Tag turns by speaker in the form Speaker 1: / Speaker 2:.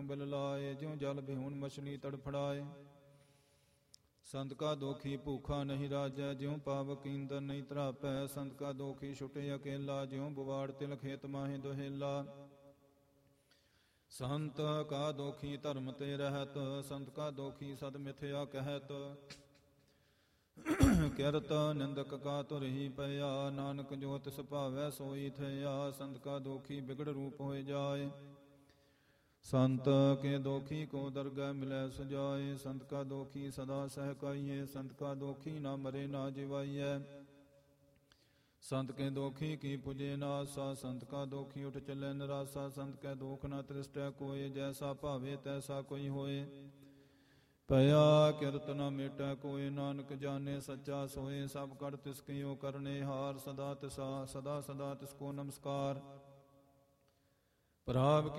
Speaker 1: Bill ਲਾਏ, ਜਿਉ ਜਲ ਬਿਹੂਣ ਮਛਲੀ ਤੜਫੜਾਏ। ਸੰਤ ਕਾ ਦੋਖੀ ਭੂਖਾ ਨਹੀਂ ਰਾਜੈ, ਜਿਉ ਪਾਵਕ ਈਂਦਰ ਨਹੀਂ ਤਰਾਪੈ। ਸੰਤ ਕਾ ਦੋਖੀ ਛੁਟੇ ਅਕੇਲਾ, ਜਿਉ ਬੁਵਾੜ ਤਿਲ ਖੇਤ ਮਾਹੇ ਦੁਹੇਲਾ। ਸੰਤ ਕਾ ਦੋਖੀ ਧਰਮ ਤੇ ਰਹਿਤ, ਸੰਤ ਕਾ ਦੋਖੀ ਸਦ ਮਿਥਿਆ ਕਹਿਤ। ਕਿਰਤ ਨਿੰਦਕ ਕਾ ਧੁਰਹੀ ਪਿਆ, ਨਾਨਕ ਜੋ ਤਿਸ ਭਾਵੈ ਸੋਈ ਥਿਆ। ਸੰਤ ਕਾ ਦੋਖੀ ਬਿਗੜ ਰੂਪ ਹੋਏ ਜਾਏ, ਸੰਤ ਕੇ ਦੋਖੀ ਕੋ ਦਰਗਹਿ ਮਿਲੈ ਸੁਜਾਏ। ਸੰਤ ਕਾ ਦੋਖੀ ਸਦਾ ਸਹਿਕਾਈਏ, ਸੰਤ ਕਾ ਦੋਖੀ ਨਾ ਮਰੇ ਨਾ ਜਿਵਾਈਐ। ਸੰਤ ਕੇ ਦੋਖੀ ਕੀ ਪੁਜੇ ਨਾਸਾ, ਸੰਤ ਕਾ ਦੋਖੀ ਉਠ ਚੱਲੈ ਨਿਰਾਸਾ। ਸੰਤ ਕੈ ਦੋਖ ਨਾ ਤ੍ਰਿਸ਼ਟੈ ਕੋਇ, ਜੈਸਾ ਭਾਵੇ ਤੈਸਾ ਕੋਈ ਹੋਏ। ਭਇਆ ਕਿਰਤ ਨ ਮੇਟੈ ਕੋਇ, ਨਾਨਕ ਜਾਣੇ ਸੱਚਾ ਸੋਏ। ਸਭ ਕੜ ਤਿਸ ਕੀਓ ਕਰਨੇ ਹਾਰ, ਸਦਾ ਤਿਸਾ ਸਦਾ ਸਦਾ ਤਿਸ ਕੋ ਨਮਸਕਾਰ। ਪ੍ਰਭ